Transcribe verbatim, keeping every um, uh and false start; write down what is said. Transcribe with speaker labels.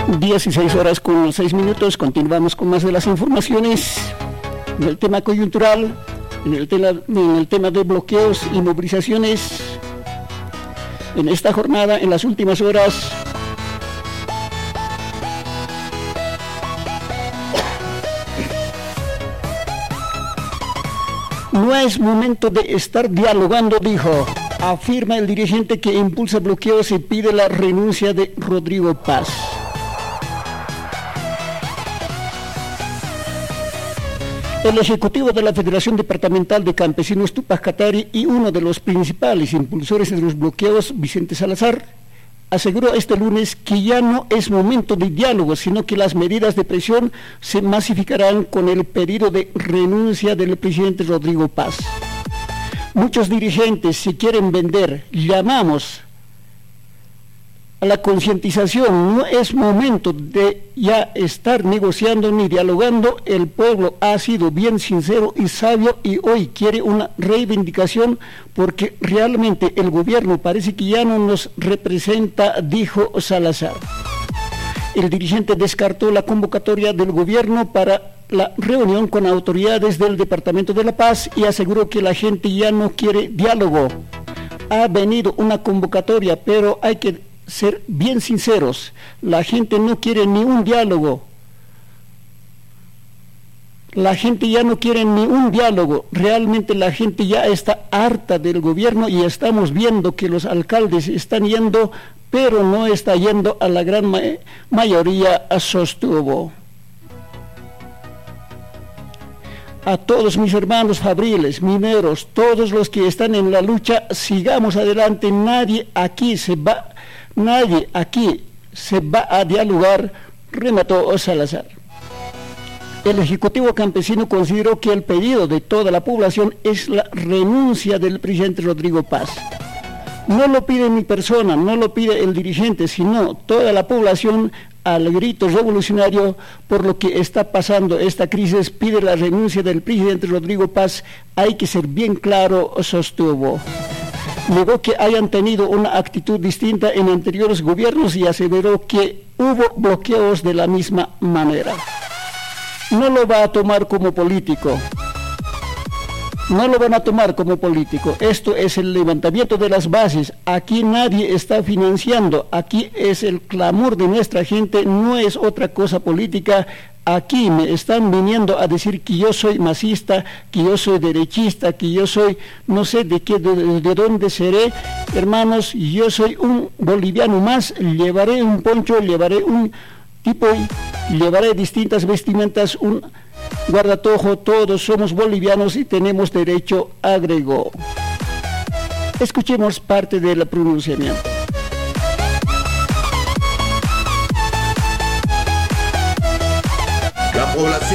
Speaker 1: dieciséis horas con seis minutos, continuamos con más de las informaciones en el tema coyuntural, en el tema, en el tema de bloqueos y movilizaciones. En esta jornada, en las últimas horas, no es momento de estar dialogando, dijo, afirma el dirigente que impulsa bloqueos y pide la renuncia de Rodrigo Paz. El ejecutivo de la Federación Departamental de Campesinos Tupac Katari y uno de los principales impulsores de los bloqueos, Vicente Salazar, aseguró este lunes que ya no es momento de diálogo, sino que las medidas de presión se masificarán con el pedido de renuncia del presidente Rodrigo Paz. Muchos dirigentes se quieren vender, llamamos a la concientización, no es momento de ya estar negociando ni dialogando, el pueblo ha sido bien sincero y sabio y hoy quiere una reivindicación porque realmente el gobierno parece que ya no nos representa, dijo Salazar. El dirigente descartó la convocatoria del gobierno para la reunión con autoridades del Departamento de la Paz y aseguró que la gente ya no quiere diálogo. Ha venido una convocatoria, pero hay que ser bien sinceros, la gente no quiere ni un diálogo, la gente ya no quiere ni un diálogo, realmente la gente ya está harta del gobierno y estamos viendo que los alcaldes están yendo, pero no está yendo a la gran ma- mayoría, sostuvo. A todos mis hermanos fabriles, mineros, todos los que están en la lucha, sigamos adelante, nadie aquí se va Nadie aquí se va a dialogar, remató Salazar. El Ejecutivo Campesino consideró que el pedido de toda la población es la renuncia del presidente Rodrigo Paz. No lo pide mi persona, no lo pide el dirigente, sino toda la población al grito revolucionario por lo que está pasando esta crisis, pide la renuncia del presidente Rodrigo Paz. Hay que ser bien claro, sostuvo. Negó que hayan tenido una actitud distinta en anteriores gobiernos y aseveró que hubo bloqueos de la misma manera. No lo va a tomar como político. No lo van a tomar como político. Esto es el levantamiento de las bases. Aquí nadie está financiando. Aquí es el clamor de nuestra gente. No es otra cosa política. Aquí me están viniendo a decir que yo soy masista, que yo soy derechista, que yo soy no sé de qué, de, de dónde seré. Hermanos, yo soy un boliviano más. Llevaré un poncho, llevaré un tipo, llevaré distintas vestimentas, un guardatojo, todos somos bolivianos y tenemos derecho, agregó. Escuchemos parte del pronunciamiento.
Speaker 2: La población